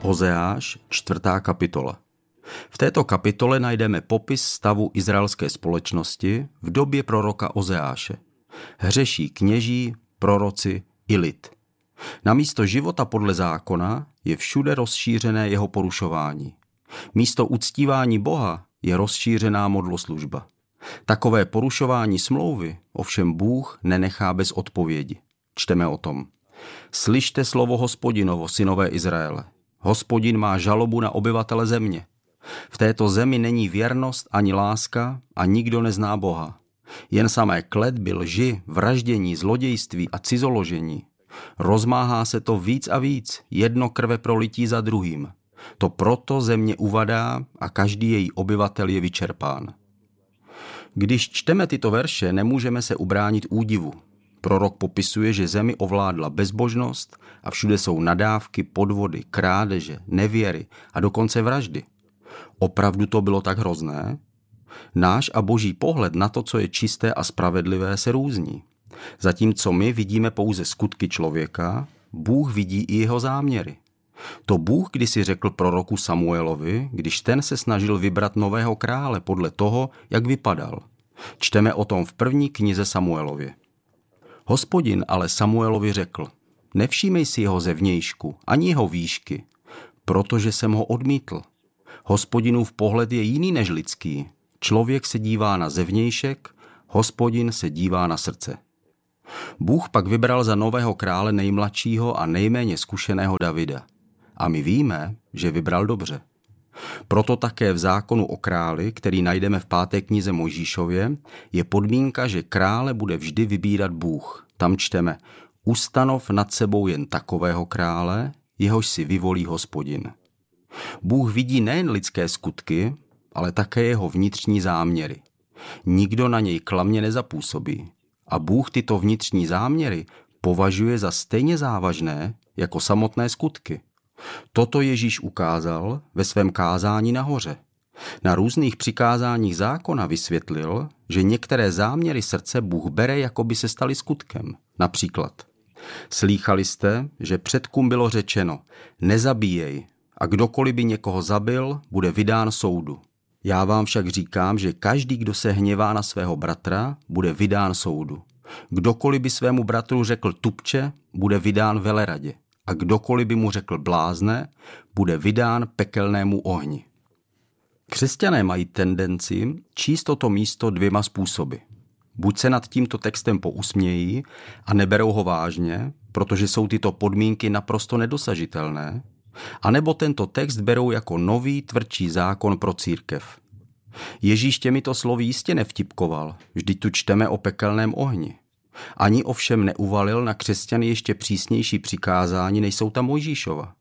Ozeáš, 4. kapitola. V této kapitole najdeme popis stavu izraelské společnosti v době proroka Ozeáše. Hřeší kněží, proroci i lid. Namísto života podle zákona je všude rozšířené jeho porušování. Místo uctívání Boha je rozšířená modloslužba. Takové porušování smlouvy ovšem Bůh nenechá bez odpovědi. Čteme o tom. Slyšte slovo Hospodinovo, synové Izraele. Hospodin má žalobu na obyvatele země. V této zemi není věrnost ani láska a nikdo nezná Boha. Jen samé kletby, lži, vraždění, zlodějství a cizoložení. Rozmáhá se to víc a víc, jedno krveprolití za druhým. To proto země uvadá a každý její obyvatel je vyčerpán. Když čteme tyto verše, nemůžeme se ubránit údivu. Prorok popisuje, že zemi ovládla bezbožnost a všude jsou nadávky, podvody, krádeže, nevěry a dokonce vraždy. Opravdu to bylo tak hrozné? Náš a boží pohled na to, co je čisté a spravedlivé, se různí. Zatímco my vidíme pouze skutky člověka, Bůh vidí i jeho záměry. To Bůh kdysi řekl proroku Samuelovi, když ten se snažil vybrat nového krále podle toho, jak vypadal. Čteme o tom v 1. knize Samuelově. Hospodin ale Samuelovi řekl, nevšímej si jeho zevnějšku, ani jeho výšky, protože jsem ho odmítl. Hospodinův pohled je jiný než lidský. Člověk se dívá na zevnějšek, Hospodin se dívá na srdce. Bůh pak vybral za nového krále nejmladšího a nejméně zkušeného Davida. A my víme, že vybral dobře. Proto také v zákonu o králi, který najdeme v 5. knize Mojžíšově, je podmínka, že krále bude vždy vybírat Bůh. Tam čteme, ustanov nad sebou jen takového krále, jehož si vyvolí Hospodin. Bůh vidí nejen lidské skutky, ale také jeho vnitřní záměry. Nikdo na něj klamně nezapůsobí. A Bůh tyto vnitřní záměry považuje za stejně závažné jako samotné skutky. Toto Ježíš ukázal ve svém kázání nahoře. Na různých přikázáních zákona vysvětlil, že některé záměry srdce Bůh bere, jako by se staly skutkem. Například, slýchali jste, že předkům bylo řečeno, nezabíjej, a kdokoliv by někoho zabil, bude vydán soudu. Já vám však říkám, že každý, kdo se hněvá na svého bratra, bude vydán soudu. Kdokoliv by svému bratru řekl tupče, bude vydán veleradě. A kdokoliv by mu řekl blázne, bude vydán pekelnému ohni. Křesťané mají tendenci číst toto místo dvěma způsoby. Buď se nad tímto textem pousmějí a neberou ho vážně, protože jsou tyto podmínky naprosto nedosažitelné, anebo tento text berou jako nový, tvrdší zákon pro církev. Ježíš těmito slovy jistě nevtipkoval, vždyť tu čteme o pekelném ohni. Ani ovšem neuvalil na křesťany ještě přísnější přikázání, než jsou ta Mojžíšova.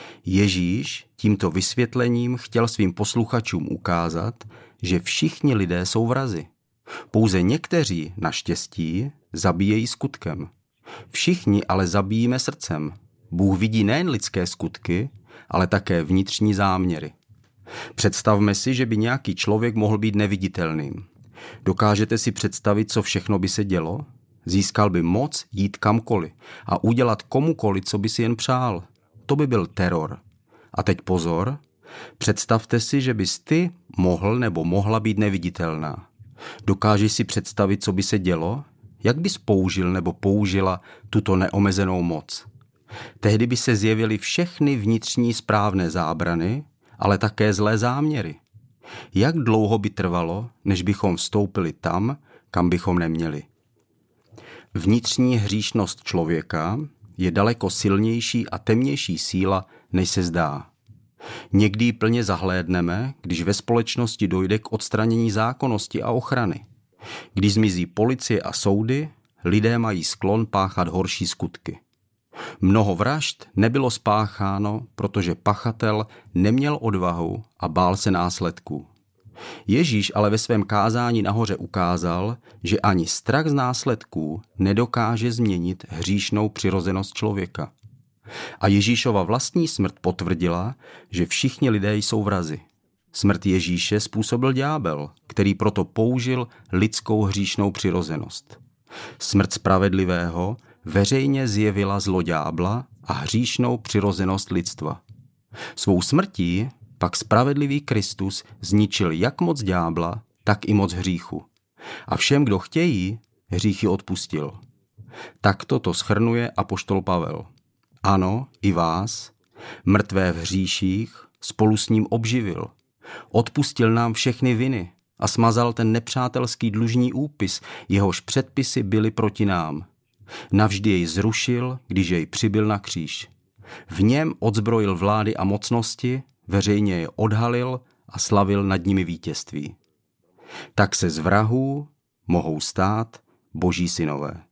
Ježíš tímto vysvětlením chtěl svým posluchačům ukázat, že všichni lidé jsou vrazi. Pouze někteří, naštěstí, zabíjejí skutkem. Všichni ale zabíjíme srdcem. Bůh vidí nejen lidské skutky, ale také vnitřní záměry. Představme si, že by nějaký člověk mohl být neviditelným. Dokážete si představit, co všechno by se dělo? Získal by moc jít kamkoliv a udělat komukoliv, co by si jen přál. To by byl teror. A teď pozor, představte si, že bys ty mohl nebo mohla být neviditelná. Dokážeš si představit, co by se dělo? Jak bys použil nebo použila tuto neomezenou moc? Tehdy by se zjevily všechny vnitřní správné zábrany, ale také zlé záměry. Jak dlouho by trvalo, než bychom vstoupili tam, kam bychom neměli? Vnitřní hříšnost člověka je daleko silnější a temnější síla, než se zdá. Někdy ji plně zahlédneme, když ve společnosti dojde k odstranění zákonnosti a ochrany. Když zmizí policie a soudy, lidé mají sklon páchat horší skutky. Mnoho vražd nebylo spácháno, protože pachatel neměl odvahu a bál se následků. Ježíš ale ve svém kázání nahoře ukázal, že ani strach z následků nedokáže změnit hříšnou přirozenost člověka. A Ježíšova vlastní smrt potvrdila, že všichni lidé jsou vrazi. Smrt Ježíše způsobil ďábel, který proto použil lidskou hříšnou přirozenost. Smrt spravedlivého veřejně zjevila zlo ďábla a hříšnou přirozenost lidstva. Svou smrtí pak spravedlivý Kristus zničil jak moc ďábla, tak i moc hříchu. A všem, kdo chtějí, hříchy odpustil. Takto to shrnuje apoštol Pavel. Ano, i vás, mrtvé v hříších, spolu s ním obživil. Odpustil nám všechny viny a smazal ten nepřátelský dlužní úpis, jehož předpisy byly proti nám. Navždy jej zrušil, když jej přibyl na kříž. V něm odzbrojil vlády a mocnosti, veřejně je odhalil a slavil nad nimi vítězství. Tak se z vrahů mohou stát boží synové.